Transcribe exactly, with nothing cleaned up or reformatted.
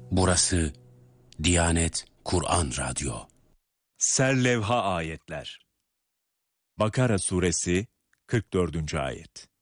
Burası Diyanet Kur'an Radyo. Serlevha ayetler. Bakara suresi kırk dördüncü ayet.